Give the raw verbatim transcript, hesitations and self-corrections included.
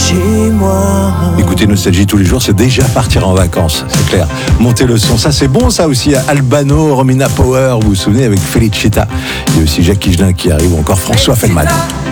chez moi. Écoutez Nostalgie tous les jours, c'est déjà partir en vacances, c'est clair. Montez le son, ça c'est bon ça aussi. Albano, Romina Power, vous vous souvenez avec Felicita. Il y a aussi Jacques Higelin qui arrive, ou encore François Feldman.